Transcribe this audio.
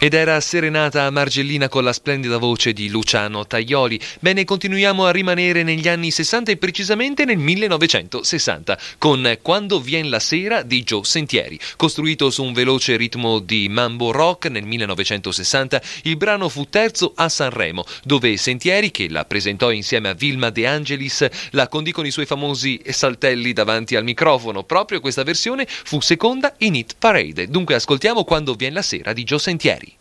Ed era Serenata a Margellina con la splendida voce di Luciano Tajoli. Bene, continuiamo a rimanere negli anni 60 e precisamente nel 1960 con Quando vien la sera di Joe Sentieri. Costruito su un veloce ritmo di mambo rock nel 1960, il brano fu terzo a Sanremo, dove Sentieri, che la presentò insieme a Vilma De Angelis, la condì con i suoi famosi saltelli davanti al microfono. Proprio questa versione fu seconda in Hit Parade. Dunque ascoltiamo Quando vien la sera di Joe Sentieri.